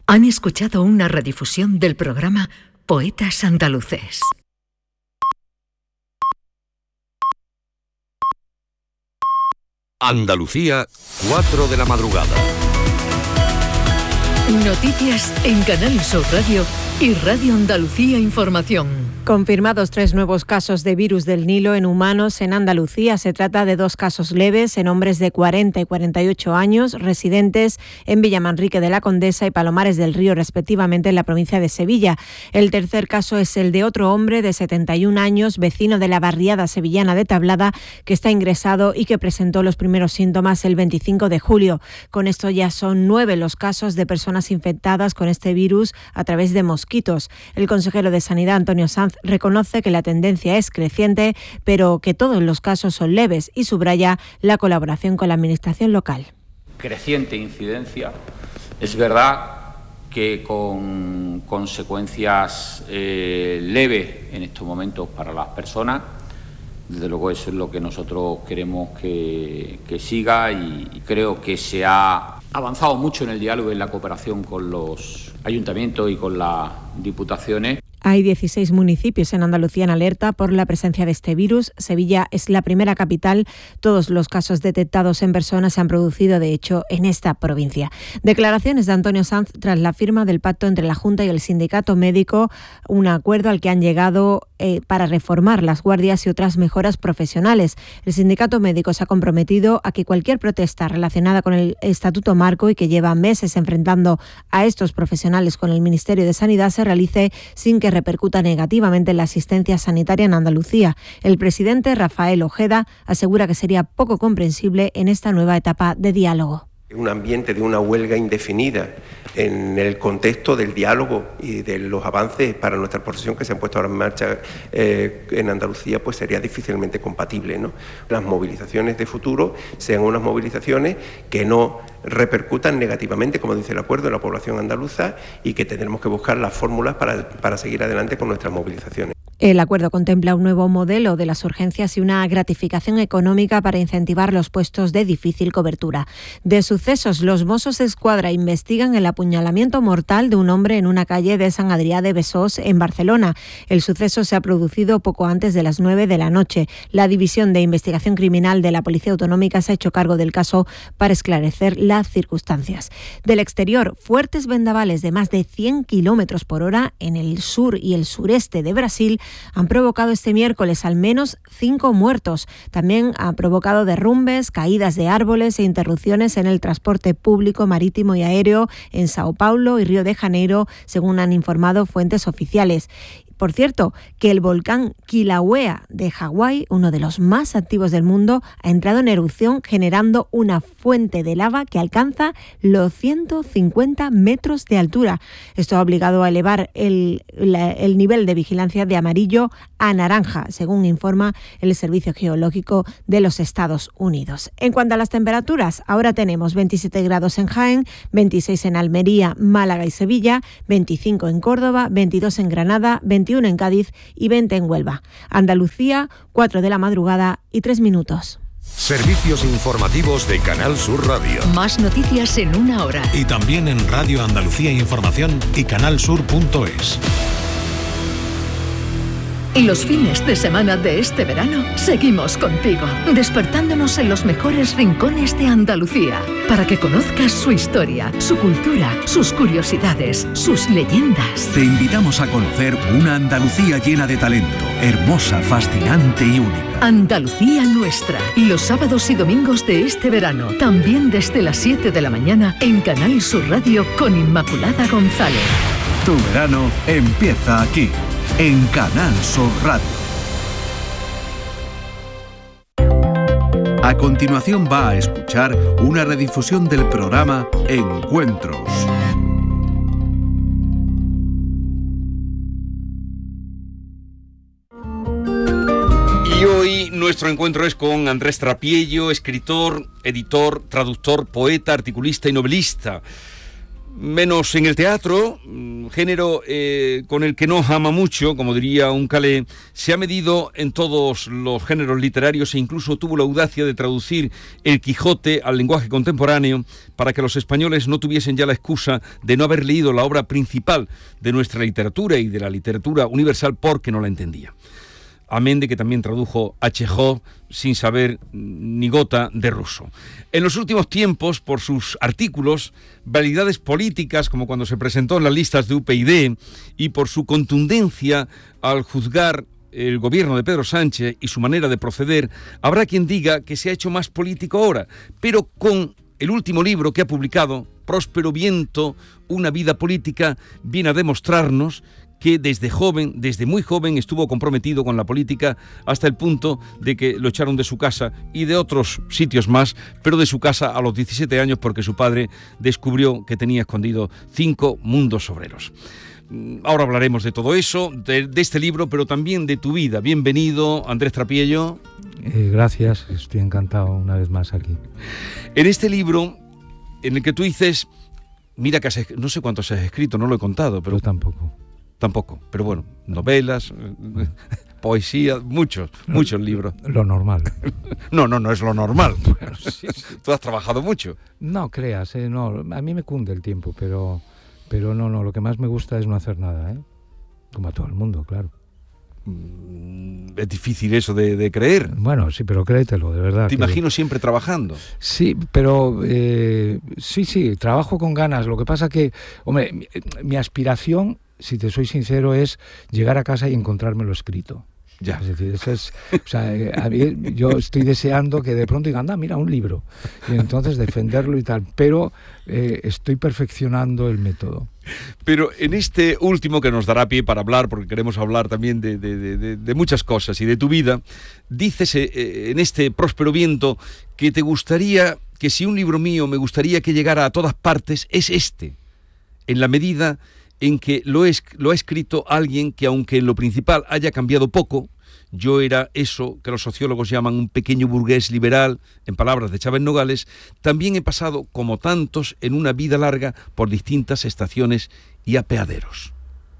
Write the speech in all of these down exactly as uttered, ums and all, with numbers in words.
Han escuchado una redifusión del programa Poetas Andaluces. Andalucía, cuatro de la madrugada. Noticias en Canal Sur Radio y Radio Andalucía Información. Confirmados tres nuevos casos de virus del Nilo en humanos en Andalucía. Se trata de dos casos leves en hombres de cuarenta y cuarenta y ocho años, residentes en Villamanrique de la Condesa y Palomares del Río, respectivamente, en la provincia de Sevilla. El tercer caso es el de otro hombre de setenta y un años, vecino de la barriada sevillana de Tablada, que está ingresado y que presentó los primeros síntomas el veinticinco de julio. Con esto ya son nueve los casos de personas infectadas con este virus a través de mosquitos. El consejero de Sanidad, Antonio Sanz, reconoce que la tendencia es creciente, pero que todos los casos son leves y subraya la colaboración con la administración local. Creciente incidencia. Es verdad que con consecuencias eh, leves en estos momentos para las personas. Desde luego eso es lo que nosotros queremos que, que siga y, y creo que se ha avanzado mucho en el diálogo y en la cooperación con los ayuntamientos y con las diputaciones. Hay dieciséis municipios en Andalucía en alerta por la presencia de este virus. Sevilla es la primera capital. Todos los casos detectados en personas se han producido, de hecho, en esta provincia. Declaraciones de Antonio Sanz tras la firma del pacto entre la Junta y el sindicato médico, un acuerdo al que han llegado eh, para reformar las guardias y otras mejoras profesionales. El sindicato médico se ha comprometido a que cualquier protesta relacionada con el Estatuto Marco y que lleva meses enfrentando a estos profesionales con el Ministerio de Sanidad se realice sin que repercuta negativamente en la asistencia sanitaria en Andalucía. El presidente Rafael Ojeda asegura que sería poco comprensible en esta nueva etapa de diálogo. Un ambiente de una huelga indefinida en el contexto del diálogo y de los avances para nuestra profesión que se han puesto ahora en marcha eh, en Andalucía, pues sería difícilmente compatible, ¿no? Las movilizaciones de futuro sean unas movilizaciones que no repercutan negativamente, como dice el acuerdo, en la población andaluza y que tendremos que buscar las fórmulas para, para seguir adelante con nuestras movilizaciones. El acuerdo contempla un nuevo modelo de las urgencias y una gratificación económica para incentivar los puestos de difícil cobertura. De sucesos, los Mossos d'Esquadra investigan el apuñalamiento mortal de un hombre en una calle de San Adrià de Besós, en Barcelona. El suceso se ha producido poco antes de las nueve de la noche. La División de Investigación Criminal de la Policía Autonómica se ha hecho cargo del caso para esclarecer las circunstancias. Del exterior, fuertes vendavales de más de cien kilómetros por hora en el sur y el sureste de Brasil han provocado este miércoles al menos cinco muertos. También han provocado derrumbes, caídas de árboles e interrupciones en el transporte público, marítimo y aéreo en Sao Paulo y Río de Janeiro, según han informado fuentes oficiales. Por cierto, que el volcán Kilauea de Hawái, uno de los más activos del mundo, ha entrado en erupción generando una fuente de lava que alcanza los ciento cincuenta metros de altura. Esto ha obligado a elevar el, la, el nivel de vigilancia de amarillo a naranja, según informa el Servicio Geológico de los Estados Unidos. En cuanto a las temperaturas, ahora tenemos veintisiete grados en Jaén, veintiséis en Almería, Málaga y Sevilla, veinticinco en Córdoba, veintidós en Granada, veintiuno en Cádiz y veinte en Huelva. Andalucía, cuatro de la madrugada y tres minutos. Servicios informativos de Canal Sur Radio. Más noticias en una hora. Y también en Radio Andalucía Información y canalsur punto es. Los fines de semana de este verano seguimos contigo, despertándonos en los mejores rincones de Andalucía, para que conozcas su historia, su cultura, sus curiosidades, sus leyendas. Te invitamos a conocer una Andalucía llena de talento, hermosa, fascinante y única. Andalucía nuestra, los sábados y domingos de este verano, también desde las siete de la mañana en Canal Sur Radio con Inmaculada González. Tu verano empieza aquí, en Canal Sur Radio. A continuación va a escuchar una redifusión del programa Encuentros. Y hoy nuestro encuentro es con Andrés Trapiello, escritor, editor, traductor, poeta, articulista y novelista. menos en el teatro, género eh, con el que no ama mucho, como diría un calé. Se ha medido en todos los géneros literarios e incluso tuvo la audacia de traducir El Quijote al lenguaje contemporáneo para que los españoles no tuviesen ya la excusa de no haber leído la obra principal de nuestra literatura y de la literatura universal porque no la entendía. Amén de que también tradujo a Chejov sin saber ni gota de ruso. En los últimos tiempos, por sus artículos, validades políticas, como cuando se presentó en las listas de U P YD, y por su contundencia al juzgar el gobierno de Pedro Sánchez y su manera de proceder, habrá quien diga que se ha hecho más político ahora, pero con el último libro que ha publicado, Próspero Viento, una vida política, viene a demostrarnos que desde joven, desde muy joven, estuvo comprometido con la política hasta el punto de que lo echaron de su casa y de otros sitios más, pero de su casa a los diecisiete años porque su padre descubrió que tenía escondido cinco mundos obreros. Ahora hablaremos de todo eso, de, de este libro, pero también de tu vida. Bienvenido, Andrés Trapiello. Eh, gracias, estoy encantado una vez más aquí. En este libro, en el que tú dices, mira que has, no sé cuántos has escrito, no lo he contado, pero... Yo tampoco. Tampoco, pero bueno, novelas, poesía, muchos, muchos libros. Lo normal. No, no, no es lo normal. Bueno, sí, sí. Tú has trabajado mucho. No creas, eh, no, a mí me cunde el tiempo, pero, pero no, no, lo que más me gusta es no hacer nada, ¿eh? Como a todo el mundo, claro. Es difícil eso de, de creer. Bueno, sí, pero créetelo, de verdad. Te que... imagino siempre trabajando. Sí, pero eh, sí, sí, trabajo con ganas. Lo que pasa que, hombre, mi, mi aspiración, si te soy sincero, es llegar a casa y encontrármelo escrito. Ya. Es decir, eso es, o sea, a mí, yo estoy deseando que de pronto digan, anda, mira, un libro. Y entonces defenderlo y tal. Pero eh, estoy perfeccionando el método. Pero en este último, que nos dará pie para hablar, porque queremos hablar también de, de, de, de muchas cosas y de tu vida, dices eh, en este Próspero Viento que te gustaría, que si un libro mío me gustaría que llegara a todas partes, es este, en la medida en que lo, es, lo ha escrito alguien que, aunque en lo principal haya cambiado poco, yo era eso que los sociólogos llaman un pequeño burgués liberal, en palabras de Chávez Nogales, también he pasado, como tantos, en una vida larga por distintas estaciones y apeaderos.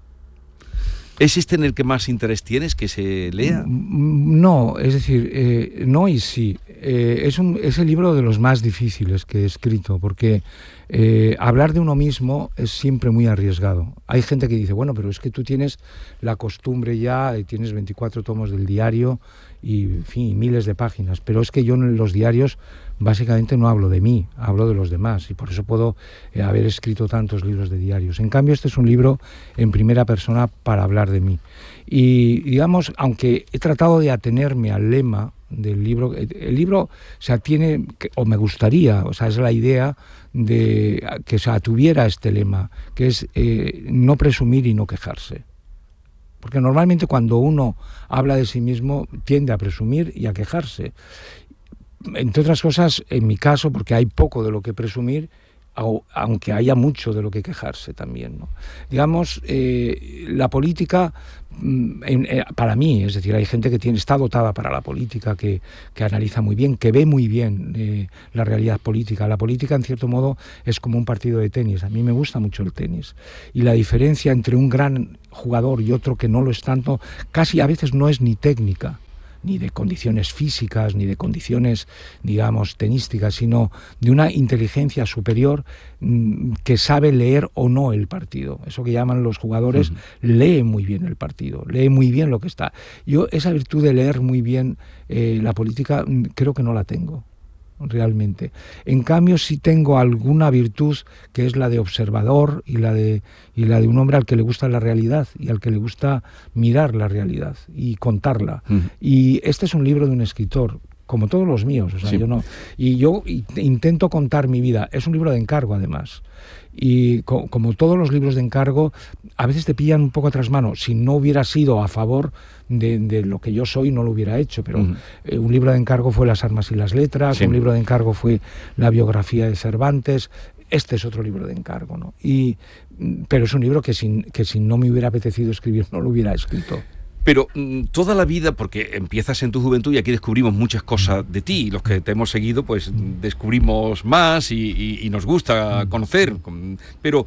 ¿Es este en el que más interés tienes que se lea? No, es decir, eh, no y sí. Eh, es, un, es el libro de los más difíciles que he escrito, porque eh, hablar de uno mismo es siempre muy arriesgado. Hay gente que dice, bueno, pero es que tú tienes la costumbre ya, y tienes veinticuatro tomos del diario y, en fin, miles de páginas, pero es que yo en los diarios básicamente no hablo de mí, hablo de los demás, y por eso puedo eh, haber escrito tantos libros de diarios. En cambio, este es un libro en primera persona para hablar de mí. Y, digamos, aunque he tratado de atenerme al lema del libro, el libro se atiene, o me gustaría, o sea, es la idea de que se atuviera este lema, que es eh, no presumir y no quejarse. Porque normalmente cuando uno habla de sí mismo tiende a presumir y a quejarse. Entre otras cosas, en mi caso, porque hay poco de lo que presumir, aunque haya mucho de lo que quejarse también, ¿no? Digamos, eh, la política, en, en, para mí, es decir, hay gente que tiene, está dotada para la política, que, que analiza muy bien, que ve muy bien eh, la realidad política. La política, en cierto modo, es como un partido de tenis. A mí me gusta mucho el tenis. Y la diferencia entre un gran jugador y otro que no lo es tanto, casi a veces no es ni técnica, ni de condiciones físicas, ni de condiciones, digamos, tenísticas, sino de una inteligencia superior mmm, que sabe leer o no el partido. Eso que llaman los jugadores, uh-huh. lee muy bien el partido, lee muy bien lo que está. Yo esa virtud de leer muy bien eh, la política creo que no la tengo, realmente. En cambio, sí tengo alguna virtud que es la de observador y la de, y la de un hombre al que le gusta la realidad y al que le gusta mirar la realidad y contarla. Mm. Y este es un libro de un escritor, como todos los míos, o sea, sí. yo no, y yo intento contar mi vida. Es un libro de encargo, además. Y co- como todos los libros de encargo, a veces te pillan un poco tras mano. Si no hubiera sido a favor de, de lo que yo soy, no lo hubiera hecho. Pero uh-huh. eh, un libro de encargo fue Las armas y las letras, sí. un libro de encargo fue la biografía de Cervantes. Este es otro libro de encargo, ¿no? Y, pero es un libro que si, que si no me hubiera apetecido escribir, no lo hubiera escrito. Pero mm, toda la vida, porque empiezas en tu juventud y aquí descubrimos muchas cosas de ti, los que te hemos seguido pues descubrimos más y, y, y nos gusta conocer, pero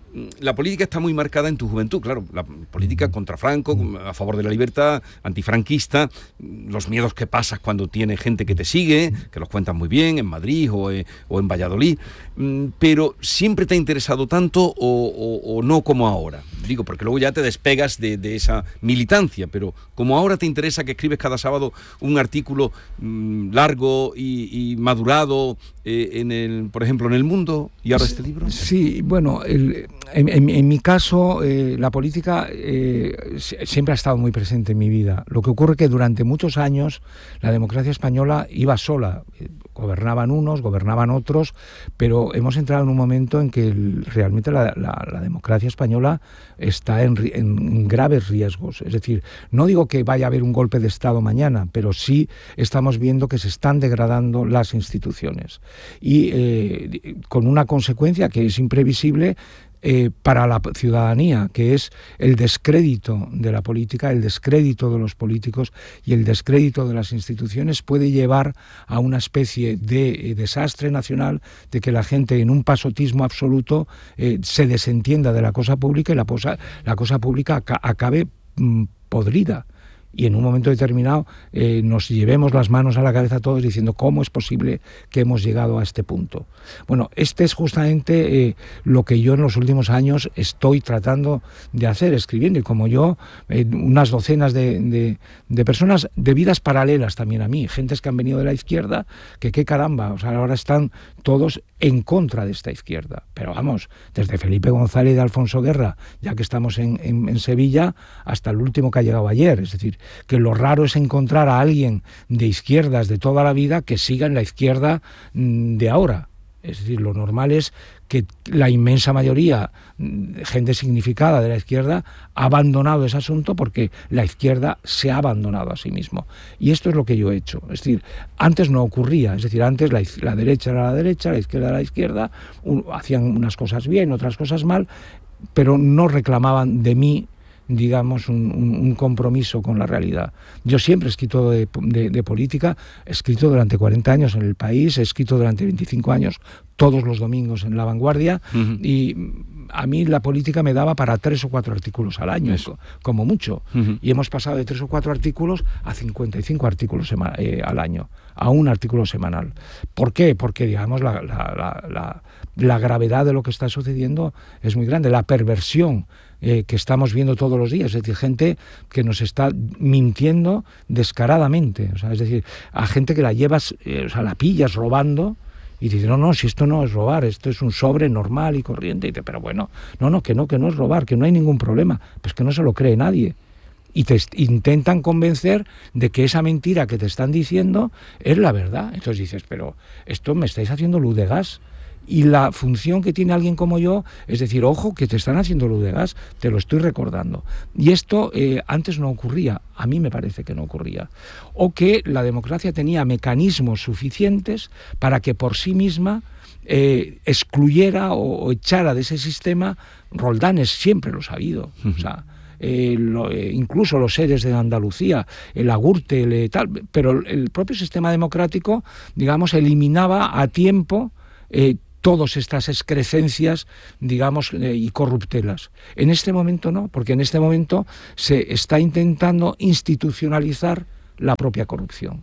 la política está muy marcada en tu juventud, claro, la política contra Franco, a favor de la libertad, antifranquista, los miedos que pasas cuando tienes gente que te sigue, que los cuentas muy bien en Madrid o, eh, o en Valladolid, pero ¿siempre te ha interesado tanto o, o, o no como ahora? Digo, porque luego ya te despegas de, de esa militancia, pero como ahora te interesa que escribes cada sábado un artículo mmm, largo y, y madurado, eh, en el, por ejemplo, en El Mundo, y ahora este libro. Sí, bueno, el, en, en, en mi caso, eh, la política eh, siempre ha estado muy presente en mi vida. Lo que ocurre es que durante muchos años la democracia española iba sola. Gobernaban unos, gobernaban otros, pero hemos entrado en un momento en que el, realmente la, la, la democracia española está en, en, en graves riesgos. Es decir, no digo que vaya a haber un golpe de Estado mañana, pero sí estamos viendo que se están degradando las instituciones. Y eh, con una consecuencia que es imprevisible, Eh, para la ciudadanía, que es el descrédito de la política, el descrédito de los políticos y el descrédito de las instituciones puede llevar a una especie de eh, desastre nacional, de que la gente en un pasotismo absoluto eh, se desentienda de la cosa pública y la cosa, la cosa pública aca- acabe mm, podrida. Y en un momento determinado eh, nos llevemos las manos a la cabeza todos diciendo ¿cómo es posible que hemos llegado a este punto? Bueno, este es justamente eh, lo que yo en los últimos años estoy tratando de hacer, escribiendo, y como yo, eh, unas docenas de, de, de personas de vidas paralelas también a mí, gentes que han venido de la izquierda, que qué caramba, o sea, ahora están todos en contra de esta izquierda. Pero vamos, desde Felipe González de Alfonso Guerra, ya que estamos en, en, en Sevilla, hasta el último que ha llegado ayer, es decir, que lo raro es encontrar a alguien de izquierdas de toda la vida que siga en la izquierda de ahora. Es decir, lo normal es que la inmensa mayoría, gente significada de la izquierda, ha abandonado ese asunto porque la izquierda se ha abandonado a sí mismo. Y esto es lo que yo he hecho. Es decir, antes no ocurría. Es decir, antes la, la derecha era la derecha, la izquierda era la izquierda, un, hacían unas cosas bien, otras cosas mal, pero no reclamaban de mí, digamos, un, un, un compromiso con la realidad. Yo siempre he escrito de, de, de política, he escrito durante cuarenta años en El País, he escrito durante veinticinco años todos los domingos en La Vanguardia, uh-huh. y a mí la política me daba para tres o cuatro artículos al año, Eso. como mucho. Uh-huh. Y hemos pasado de tres o cuatro artículos a cincuenta y cinco artículos sema- eh, al año, a un artículo semanal. ¿Por qué? Porque, digamos, la, la, la, la, la gravedad de lo que está sucediendo es muy grande, la perversión Eh, que estamos viendo todos los días, es decir, gente que nos está mintiendo descaradamente, o sea, es decir, a gente que la llevas, eh, o sea, la pillas robando y dice, no, no, si esto no es robar, esto es un sobre normal y corriente, y te, pero bueno, no, no, que no, que no es robar, que no hay ningún problema, pues que no se lo cree nadie. Y te intentan convencer de que esa mentira que te están diciendo es la verdad. Entonces dices, pero esto me estáis haciendo luz de gas. Y la función que tiene alguien como yo es decir, ojo, que te están haciendo luz de gas, te lo estoy recordando. Y esto eh, antes no ocurría, a mí me parece que no ocurría. O que la democracia tenía mecanismos suficientes para que por sí misma eh, excluyera o, o echara de ese sistema. Roldanes siempre lo ha sabido, uh-huh. o sea, Eh, lo, eh, incluso los seres de Andalucía, el Agurte, el, eh, tal, pero el propio sistema democrático, digamos, eliminaba a tiempo eh, todas estas excrecencias, digamos, eh, y corruptelas. En este momento no, porque en este momento se está intentando institucionalizar la propia corrupción.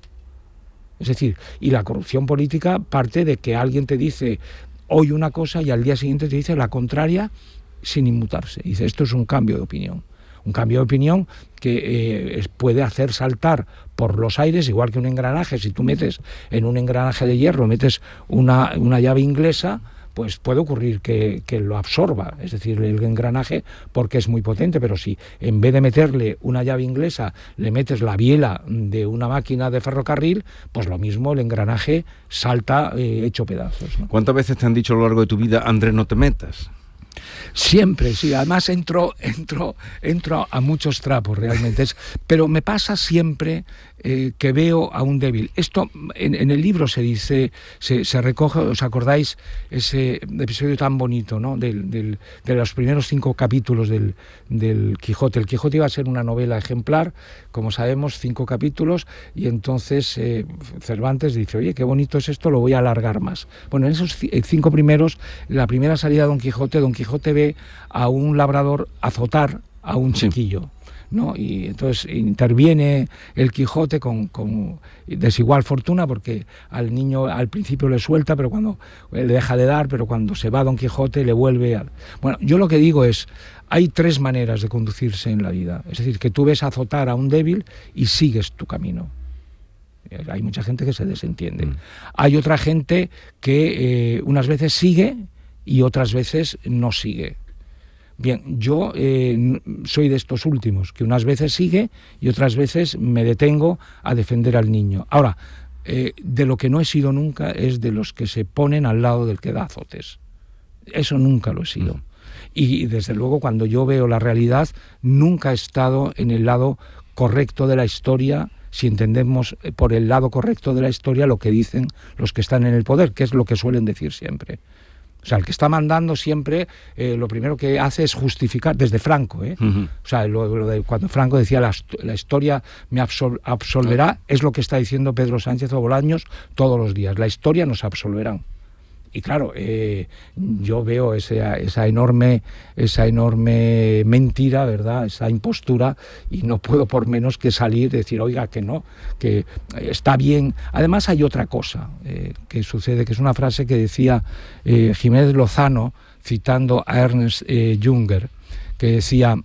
Es decir, y la corrupción política parte de que alguien te dice hoy una cosa y al día siguiente te dice la contraria sin inmutarse. Dice, esto es un cambio de opinión. Un cambio de opinión que eh, puede hacer saltar por los aires, igual que un engranaje. Si tú metes en un engranaje de hierro, metes una, una llave inglesa, pues puede ocurrir que, que lo absorba, es decir, el engranaje, porque es muy potente, pero si en vez de meterle una llave inglesa, le metes la biela de una máquina de ferrocarril, pues lo mismo, el engranaje salta eh, hecho pedazos, ¿no? ¿Cuántas veces te han dicho a lo largo de tu vida, Andrés, no te metas? Siempre, sí. Además entro, entro, entro a muchos trapos realmente. Es, pero me pasa siempre eh, que veo a un débil. Esto en, en el libro se dice, se, se recoge, ¿os acordáis ese episodio tan bonito, ¿no? Del, del, de los primeros cinco capítulos del, del Quijote. El Quijote iba a ser una novela ejemplar, como sabemos, cinco capítulos, y entonces eh, Cervantes dice, oye, qué bonito es esto, lo voy a alargar más. Bueno, en esos cinco primeros, la primera salida de Don Quijote, Don Quijote ve a un labrador azotar a un chiquillo, ¿no? Y entonces interviene el Quijote con, con desigual fortuna, porque al niño al principio le suelta, pero cuando le deja de dar, pero cuando se va Don Quijote le vuelve a... Bueno, yo lo que digo es, hay tres maneras de conducirse en la vida. Es decir, que tú ves azotar a un débil y sigues tu camino. Hay mucha gente que se desentiende. Mm. Hay otra gente que eh, unas veces sigue y otras veces no sigue. Bien, yo eh, soy de estos últimos, que unas veces sigue y otras veces me detengo a defender al niño. Ahora, eh, de lo que no he sido nunca es de los que se ponen al lado del que da azotes. Eso nunca lo he sido. Y desde luego, cuando yo veo la realidad, nunca he estado en el lado correcto de la historia, si entendemos por el lado correcto de la historia lo que dicen los que están en el poder, que es lo que suelen decir siempre. O sea, el que está mandando siempre, eh, lo primero que hace es justificar, desde Franco, ¿eh? Uh-huh. O sea, lo, lo de, cuando Franco decía la, la historia me absol, absolverá, uh-huh. es lo que está diciendo Pedro Sánchez o Bolaños todos los días. La historia nos absolverá. Y claro, eh, yo veo esa, esa enorme, esa enorme mentira, ¿verdad? Esa impostura, y no puedo por menos que salir y decir, oiga, que no, que está bien. Además hay otra cosa eh, que sucede, que es una frase que decía eh, Jiménez Lozano, citando a Ernst eh, Jünger, que decía,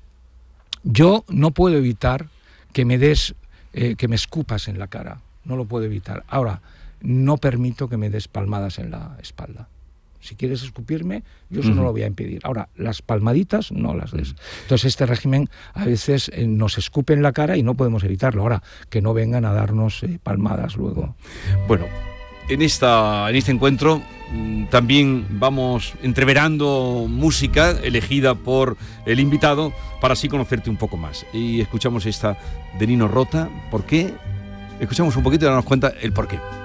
yo no puedo evitar que me des, eh, que me escupas en la cara, no lo puedo evitar. Ahora, no permito que me des palmadas en la espalda. Si quieres escupirme, yo eso uh-huh. no lo voy a impedir. Ahora, las palmaditas no las des. Entonces, este régimen a veces eh, nos escupe en la cara y no podemos evitarlo. Ahora, que no vengan a darnos eh, palmadas luego. Bueno, en, esta, en este encuentro mmm, también vamos entreverando música elegida por el invitado para así conocerte un poco más. Y escuchamos esta de Nino Rota. ¿Por qué? Escuchamos un poquito y darnos cuenta el por qué.